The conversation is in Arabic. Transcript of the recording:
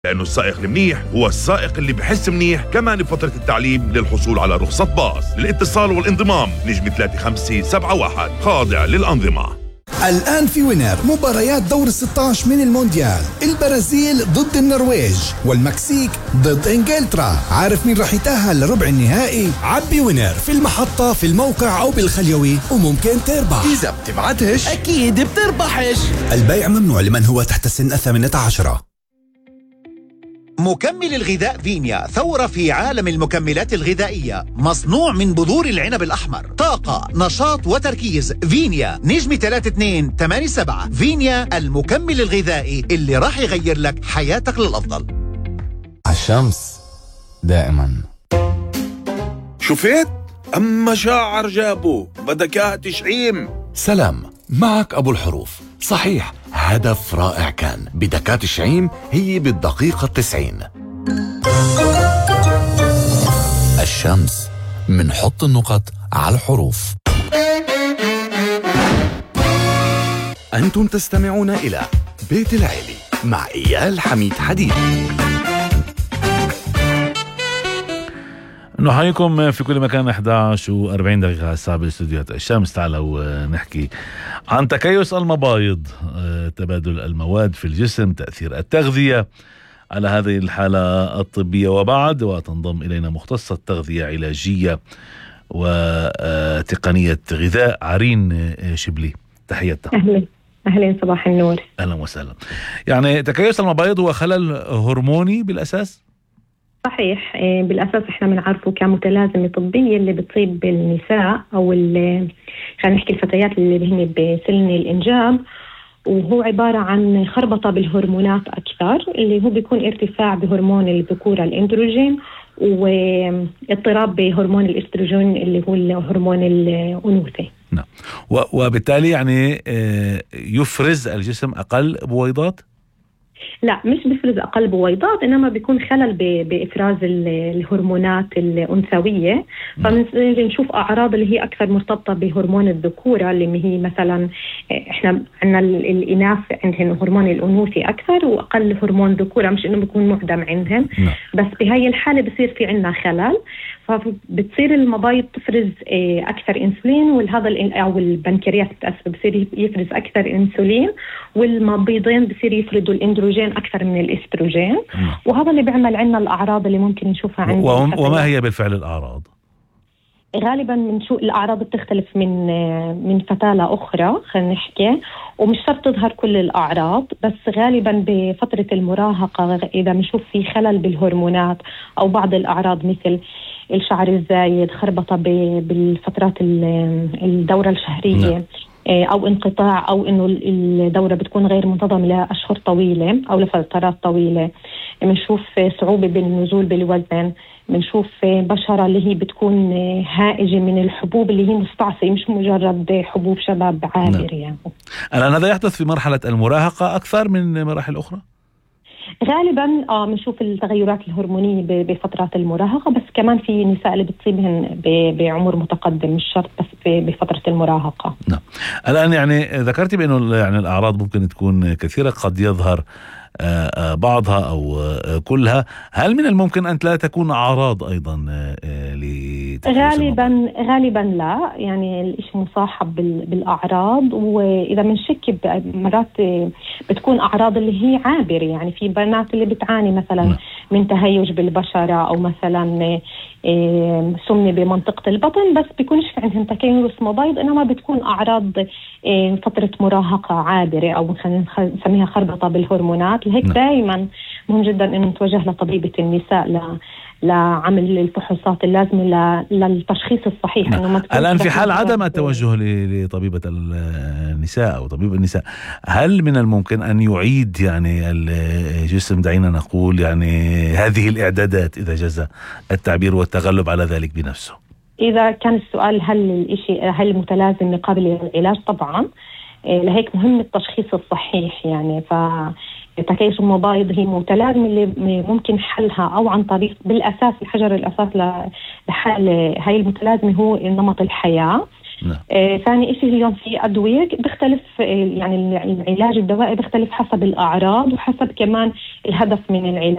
لأنه السائق المنيح هو السائق اللي بحس منيح كمان بفترة التعليم للحصول على رخصة باص. للاتصال والانضمام نجم 3571 خاضع للأنظمة. الآن في وينر مباريات دور 16 من المونديال، البرازيل ضد النرويج والمكسيك ضد انجلترا. عارف مين راح يتأهل لربع النهائي؟ عبي وينر في المحطة، في الموقع أو بالخليوي وممكن تربح. إذا بتبعتش أكيد بتربحش. البيع ممنوع لمن هو تحت سن 18. مكمل الغذاء فينيا ثورة في عالم المكملات الغذائية، مصنوع من بذور العنب الأحمر، طاقة، نشاط وتركيز. فينيا نجم 3287. فينيا المكمل الغذائي اللي راح يغير لك حياتك للأفضل. الشمس دائما. شفت؟ أما شاعر جابه بدك تشعيم. سلام، معك أبو الحروف. صحيح، هدف رائع كان. بدكات الشعيم هي بالدقيقة 90. الشمس، منحط النقط على الحروف. أنتم تستمعون إلى بيت العيلي مع إيال حميد حديد. نحييكم في كل مكان. 11:40 الساعة باستديوهات الشمس. تعالوا نحكي عن تكيس المبايض، تبادل المواد في الجسم، تأثير التغذية على هذه الحالة الطبية وبعد. وتنضم إلينا مختصة تغذية علاجية وتقنية غذاء عرين شبلي. تحياتنا. أهلا صباح النور. أهلا وسهلا. يعني تكيس المبايض هو خلل هرموني بالأساس؟ صحيح، بالأساس احنا بنعرفه كمتلازمة طبية اللي بتصيب بالنساء أو خلينا نحكي الفتيات اللي هن بسن الإنجاب، وهو عبارة عن خربطة بالهرمونات أكثر، اللي هو بيكون ارتفاع بهرمون الذكورة الإندروجين واضطراب بهرمون الإستروجين اللي هو الهرمون الأنوثة. نعم. وبالتالي يعني يفرز الجسم أقل بويضات؟ لا، مش بيفرز أقل بويضات، إنما بيكون خلل بإفراز الهرمونات الأنثوية. فبنشوف أعراض اللي هي أكثر مرتبطة بهرمون الذكورة، اللي هي مثلا إحنا عندنا الإناث عندهم هرمون الأنوثي أكثر وأقل هرمون ذكورة، مش إنه بيكون معدم عندهم. بس بهاي الحالة بصير في عندنا خلل، فبتصير المبايض تفرز أكثر إنسولين، وهذا أو البنكرياس بصير يفرز أكثر إنسولين، والمبيضين بصير يفرزوا الإندروجين أكثر من الإستروجين. وهذا اللي بيعمل عنا الأعراض اللي ممكن نشوفها عند وما هي بالفعل الأعراض؟ غالبا بنشوف الأعراض بتختلف من فتاة لأخرى، خلينا نحكي، ومش شرط تظهر كل الأعراض، بس غالبا بفترة المراهقة إذا بنشوف في خلل بالهرمونات أو بعض الأعراض مثل الشعر الزايد، خربطة بالفترات الدورة الشهرية، أو انقطاع، أو إنه الدورة بتكون غير منتظمة لأشهر طويلة أو لفترات طويلة. بنشوف صعوبة بالنزول بالوزن، بنشوف بشرة اللي هي بتكون هائجة من الحبوب اللي هي مستعصية، مش مجرد حبوب شباب عابر. يعني الآن هذا يحدث في مرحلة المراهقة أكثر من مراحل أخرى؟ غالبا بنشوف التغيرات الهرمونية بفترات المراهقة، بس كمان في نساء اللي بتصيبهن بعمر متقدم، مش شرط بس بفترة المراهقة. نعم. الآن يعني ذكرتي بأنه يعني الأعراض ممكن تكون كثيرة، قد يظهر بعضها أو كلها. هل من الممكن أن لا تكون أعراض أيضا غالبا لا، يعني الإشي مصاحب بالأعراض. وإذا بنشك مرات بتكون أعراض اللي هي عابرة، يعني في بنات اللي بتعاني مثلا من تهيج بالبشرة أو مثلا سمنة بمنطقة البطن، بس بيكونش في عندهم تكيس مبايض، إنما بتكون أعراض فترة مراهقة عابرة أو نسميها خربطة بالهرمونات. لهيك دائما مهم جدا إنه نتوجه لطبيبة النساء لعمل الفحوصات اللازمة للتشخيص الصحيح. الآن في حال عدم التوجه لطبيبة النساء أو طبيب النساء، هل من الممكن أن يعيد يعني الجسم، دعينا نقول يعني هذه الإعدادات إذا جاز التعبير، والتغلب على ذلك بنفسه؟ إذا كان السؤال هل المتلازم قابل للعلاج؟ طبعا. لهيك مهم التشخيص الصحيح. يعني تكيس المبايض هي متلازمة اللي ممكن حلها أو عن طريق بالأساس الحجر الأساس لحل هاي المتلازمة هو نمط الحياة، ثاني شيء اليوم في أدوية بيختلف، يعني العلاج الدوائي بيختلف حسب الأعراض وحسب كمان الهدف من العلاج.